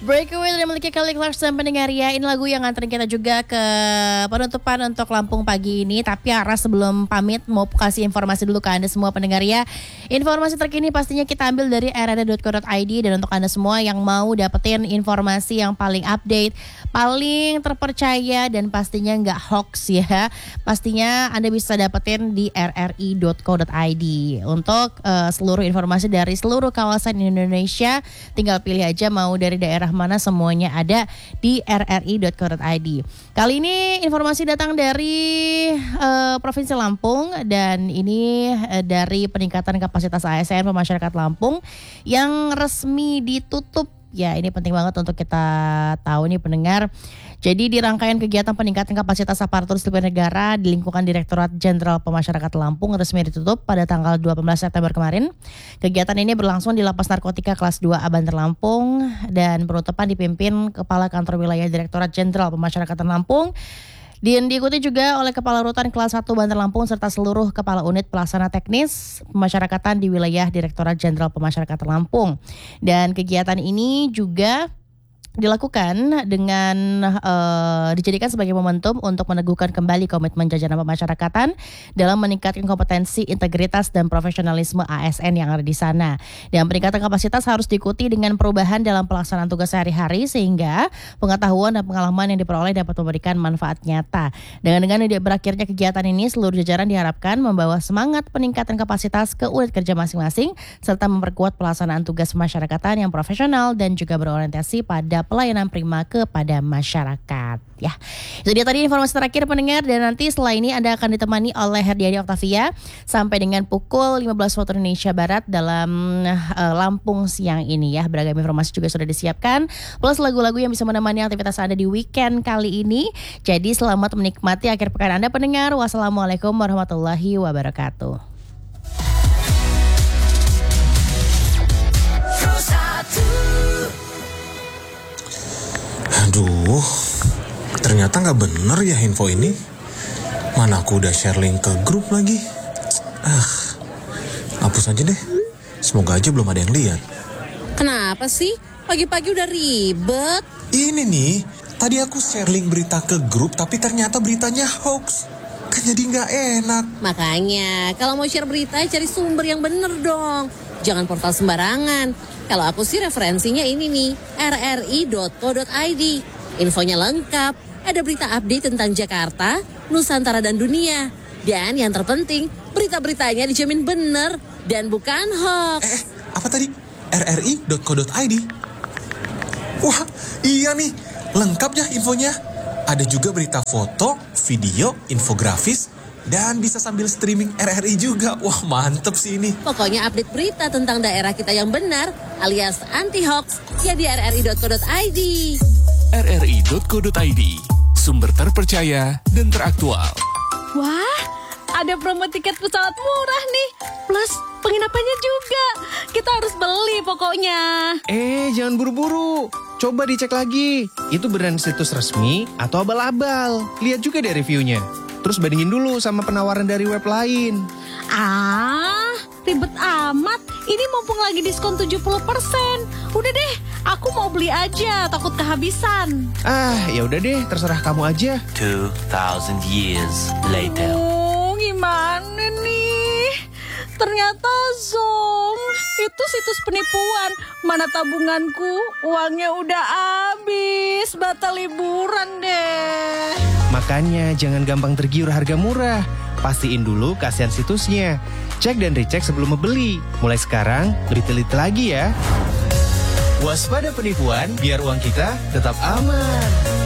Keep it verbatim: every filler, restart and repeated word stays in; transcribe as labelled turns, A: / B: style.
A: Breakaway dari memiliki Kelly Clarkson pendengar ya. Ini lagu yang nganterin kita juga ke penutupan untuk Lampung pagi ini. Tapi arah sebelum pamit mau kasih informasi dulu ke Anda semua pendengar ya. Informasi terkini pastinya kita ambil dari r r d dot co dot i d. Dan untuk Anda semua yang mau dapetin informasi yang paling update, paling terpercaya dan pastinya nggak hoax ya, pastinya Anda bisa dapetin di r r i dot co dot i d. Untuk uh, seluruh informasi dari seluruh kawasan Indonesia, tinggal pilih aja mau dari daerah mana, semuanya ada di r r i dot co dot i d. Kali ini informasi datang dari uh, Provinsi Lampung dan ini uh, dari peningkatan kapasitas A S N Pemasyarakat Lampung yang resmi ditutup. Ya, ini penting banget untuk kita tahu nih pendengar. Jadi di rangkaian kegiatan peningkatan kapasitas aparatur sipil negara di lingkungan Direktorat Jenderal Pemasyarakat Lampung resmi ditutup pada tanggal dua belas September kemarin. Kegiatan ini berlangsung di Lapas Narkotika kelas dua A Banter Lampung dan penutupan dipimpin Kepala Kantor Wilayah Direktorat Jenderal Pemasyarakatan Lampung. Dan diikuti juga oleh Kepala Rutan kelas satu Banter Lampung serta seluruh Kepala Unit Pelaksana Teknis Pemasyarakatan di wilayah Direktorat Jenderal Pemasyarakatan Lampung. Dan kegiatan ini juga dilakukan dengan uh, dijadikan sebagai momentum untuk meneguhkan kembali komitmen jajaran pemasyarakatan dalam meningkatkan kompetensi, integritas dan profesionalisme A S N yang ada di sana. Dan peningkatan kapasitas harus diikuti dengan perubahan dalam pelaksanaan tugas sehari-hari sehingga pengetahuan dan pengalaman yang diperoleh dapat memberikan manfaat nyata. Dengan dengan berakhirnya kegiatan ini, seluruh jajaran diharapkan membawa semangat peningkatan kapasitas ke unit kerja masing-masing serta memperkuat pelaksanaan tugas pemasyarakatan yang profesional dan juga berorientasi pada pelayanan prima kepada masyarakat. Ya, itu dia tadi informasi terakhir pendengar, dan nanti setelah ini Anda akan ditemani oleh Herdiani Oktavia sampai dengan pukul lima belas waktu Indonesia Barat dalam uh, Lampung siang ini ya. Beragam informasi juga sudah disiapkan, plus lagu-lagu yang bisa menemani aktivitas Anda di weekend kali ini. Jadi selamat menikmati akhir pekan Anda pendengar. Wassalamualaikum warahmatullahi wabarakatuh.
B: Aduh, ternyata gak bener ya info ini. Mana aku udah share link ke grup lagi. Ah, hapus aja deh. Semoga aja belum ada yang lihat.
C: Kenapa sih? Pagi-pagi udah ribet.
B: Ini nih, tadi aku share link berita ke grup tapi ternyata beritanya hoax. Kan jadi gak enak.
C: Makanya, kalau mau share berita cari sumber yang bener dong. Jangan portal sembarangan. Kalau aku sih referensinya ini nih, r r i dot co dot i d. Infonya lengkap, ada berita update tentang Jakarta, Nusantara dan dunia. Dan yang terpenting, berita-beritanya dijamin bener dan bukan hoax.
B: Eh, apa tadi? r r i dot co dot i d. Wah, iya nih, lengkap ya infonya. Ada juga berita foto, video, infografis, dan bisa sambil streaming R R I juga. Wah, mantep sih ini.
C: Pokoknya update berita tentang daerah kita yang benar alias anti-hoax ya di r r i dot co dot i d.
D: r r i dot co dot i d, sumber terpercaya dan teraktual.
E: Wah, ada promo tiket pesawat murah nih. Plus penginapannya juga. Kita harus beli pokoknya.
F: Eh, jangan buru-buru. Coba dicek lagi. Itu beneran situs resmi atau abal-abal. Lihat juga deh reviewnya. Terus bandingin dulu sama penawaran dari web lain.
E: Ah, ribet amat. Ini mumpung lagi diskon tujuh puluh persen. Udah deh, aku mau beli aja, takut kehabisan.
F: Ah, ya udah deh, terserah kamu aja.
G: two thousand years later.
E: Oh, gimana nih? Ternyata Zong itu situs penipuan. Mana tabunganku? Uangnya udah habis. Batal liburan deh.
F: Makanya jangan gampang tergiur harga murah. Pastiin dulu keaslian situsnya. Cek dan recheck sebelum membeli. Mulai sekarang, beriteliti lagi ya. Waspada penipuan, biar uang kita tetap aman.